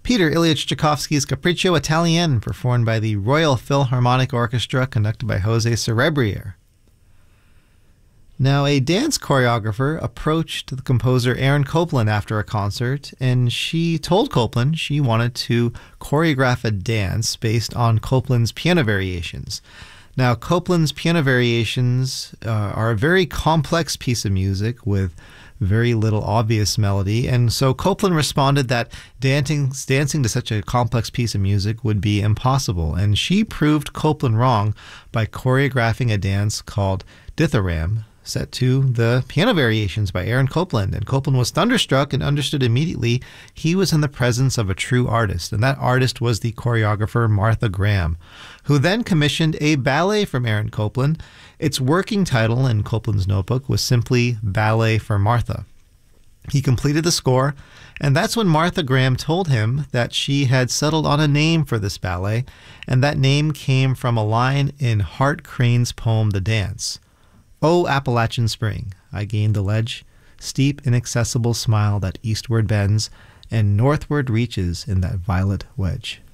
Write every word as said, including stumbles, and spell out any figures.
Peter Ilyich Tchaikovsky's Capriccio Italien, performed by the Royal Philharmonic Orchestra, conducted by Jose Cerebrier. Now, a dance choreographer approached the composer Aaron Copland after a concert, and she told Copland she wanted to choreograph a dance based on Copland's piano variations. Now, Copland's piano variations uh, are a very complex piece of music with very little obvious melody, and so Copland responded that dancing, dancing to such a complex piece of music would be impossible, and she proved Copland wrong by choreographing a dance called Dithoram, set to the piano variations by Aaron Copland. And Copland was thunderstruck and understood immediately he was in the presence of a true artist, and that artist was the choreographer Martha Graham, who then commissioned a ballet from Aaron Copland. Its working title in Copland's notebook was simply Ballet for Martha. He completed the score, and that's when Martha Graham told him that she had settled on a name for this ballet, and that name came from a line in Hart Crane's poem The Dance. "O Appalachian Spring, I gained the ledge, steep inaccessible smile that eastward bends and northward reaches in that violet wedge."